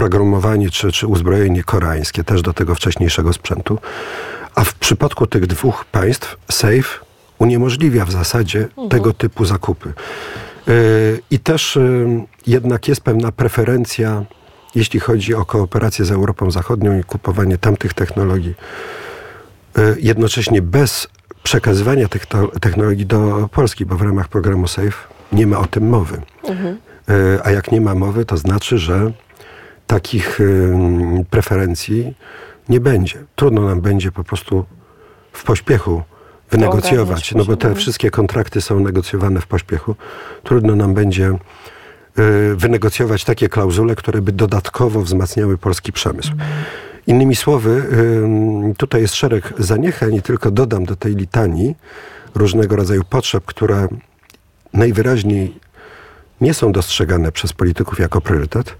oprogramowanie czy uzbrojenie koreańskie też do tego wcześniejszego sprzętu. A w przypadku tych dwóch państw SAFE uniemożliwia w zasadzie tego typu zakupy. I też jednak jest pewna preferencja, jeśli chodzi o kooperację z Europą Zachodnią i kupowanie tamtych technologii. Jednocześnie bez przekazywania tych technologii do Polski, bo w ramach programu SAFE nie ma o tym mowy. A jak nie ma mowy, to znaczy, że takich preferencji nie będzie. Trudno nam będzie po prostu w pośpiechu wynegocjować, no bo te wszystkie kontrakty są negocjowane w pośpiechu. Trudno nam będzie wynegocjować takie klauzule, które by dodatkowo wzmacniały polski przemysł. Innymi słowy, tutaj jest szereg zaniechań i tylko dodam do tej litanii różnego rodzaju potrzeb, które najwyraźniej nie są dostrzegane przez polityków jako priorytet.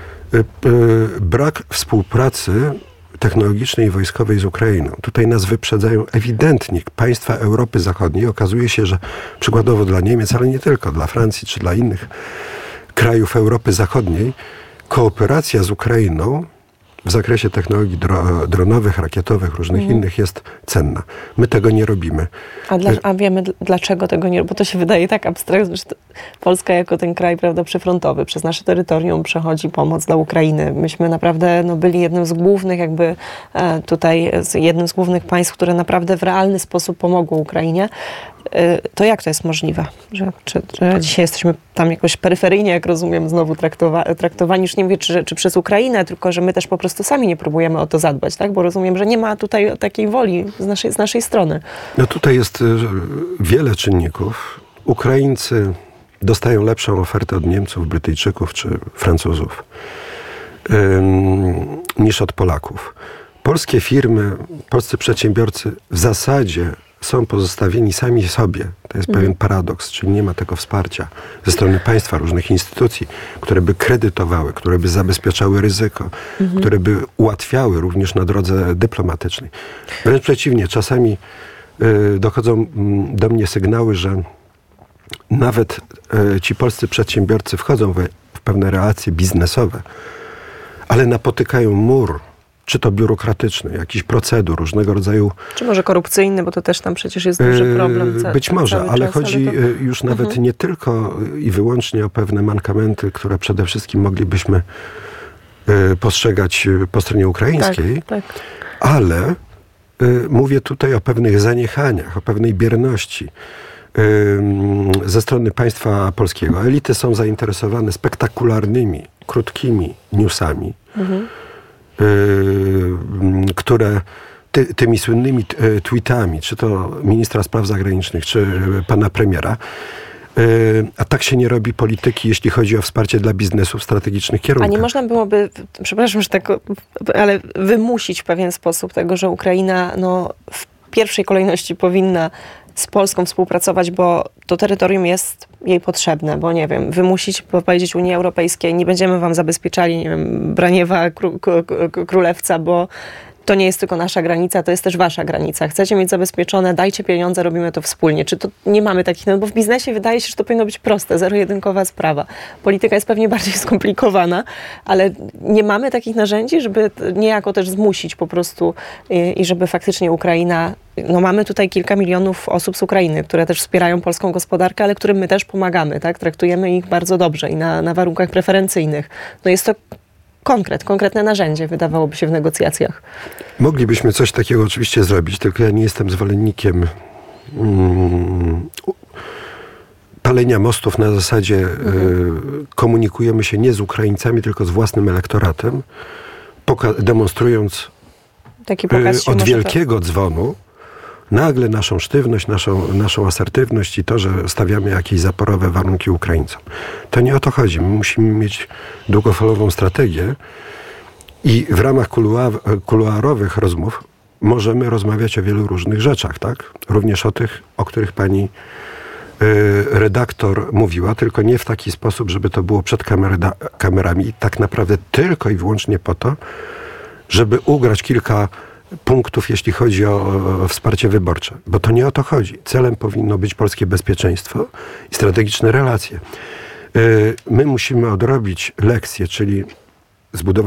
Brak współpracy technologicznej i wojskowej z Ukrainą. Tutaj nas wyprzedzają ewidentnie państwa Europy Zachodniej. Okazuje się, że przykładowo dla Niemiec, ale nie tylko, dla Francji czy dla innych krajów Europy Zachodniej, kooperacja z Ukrainą w zakresie technologii dronowych, rakietowych, różnych innych jest cenna. My tego nie robimy. A wiemy dlaczego tego nie robimy? Bo to się wydaje tak abstraktne, że Polska jako ten kraj, prawda, przyfrontowy, przez nasze terytorium przechodzi pomoc dla Ukrainy. Myśmy naprawdę byli jednym z głównych jednym z głównych państw, które naprawdę w realny sposób pomogło Ukrainie. To jak to jest możliwe? Że dzisiaj jesteśmy tam jakoś peryferyjnie, jak rozumiem, znowu traktowani, już nie mówię, czy przez Ukrainę, tylko że my też po prostu sami nie próbujemy o to zadbać, tak? Bo rozumiem, że nie ma tutaj takiej woli z naszej strony. No tutaj jest wiele czynników. Ukraińcy dostają lepszą ofertę od Niemców, Brytyjczyków czy Francuzów niż od Polaków. Polskie firmy, polscy przedsiębiorcy w zasadzie są pozostawieni sami sobie. To jest pewien paradoks, czyli nie ma tego wsparcia ze strony państwa, różnych instytucji, które by kredytowały, które by zabezpieczały ryzyko, które by ułatwiały również na drodze dyplomatycznej. Wręcz przeciwnie, czasami dochodzą do mnie sygnały, że nawet ci polscy przedsiębiorcy wchodzą w pewne relacje biznesowe, ale napotykają mur, czy to biurokratyczny, jakiś procedur, różnego rodzaju... Czy może korupcyjny, bo to też tam przecież jest duży problem. Być może, ale chodzi już nawet nie tylko i wyłącznie o pewne mankamenty, które przede wszystkim moglibyśmy postrzegać po stronie ukraińskiej, tak. Ale mówię tutaj o pewnych zaniechaniach, o pewnej bierności ze strony państwa polskiego. Elity są zainteresowane spektakularnymi, krótkimi newsami, które tymi słynnymi tweetami, czy to ministra spraw zagranicznych, czy pana premiera, a tak się nie robi polityki, jeśli chodzi o wsparcie dla biznesu w strategicznych kierunkach. A nie można byłoby, przepraszam, że tak, ale wymusić w pewien sposób tego, że Ukraina w pierwszej kolejności powinna z Polską współpracować, bo to terytorium jest jej potrzebne, bo nie wiem, wymusić, powiedzieć Unii Europejskiej, nie będziemy wam zabezpieczali, nie wiem, Braniewa, Królewca, bo to nie jest tylko nasza granica, to jest też wasza granica. Chcecie mieć zabezpieczone, dajcie pieniądze, robimy to wspólnie. Czy to nie mamy takich, bo w biznesie wydaje się, że to powinno być proste, zero-jedynkowa sprawa. Polityka jest pewnie bardziej skomplikowana, ale nie mamy takich narzędzi, żeby niejako też zmusić po prostu i żeby faktycznie Ukraina, mamy tutaj kilka milionów osób z Ukrainy, które też wspierają polską gospodarkę, ale którym my też pomagamy, tak? Traktujemy ich bardzo dobrze i na warunkach preferencyjnych. Jest to konkretne narzędzie, wydawałoby się, w negocjacjach. Moglibyśmy coś takiego oczywiście zrobić, tylko ja nie jestem zwolennikiem palenia mostów na zasadzie komunikujemy się nie z Ukraińcami, tylko z własnym elektoratem, demonstrując od wielkiego dzwonu nagle naszą sztywność, naszą asertywność i to, że stawiamy jakieś zaporowe warunki Ukraińcom. To nie o to chodzi. My musimy mieć długofalową strategię i w ramach kuluarowych rozmów możemy rozmawiać o wielu różnych rzeczach, tak? Również o tych, o których pani redaktor mówiła, tylko nie w taki sposób, żeby to było przed kamerami, tak naprawdę tylko i wyłącznie po to, żeby ugrać kilka punktów, jeśli chodzi o wsparcie wyborcze. Bo to nie o to chodzi. Celem powinno być polskie bezpieczeństwo i strategiczne relacje. My musimy odrobić lekcję, czyli zbudować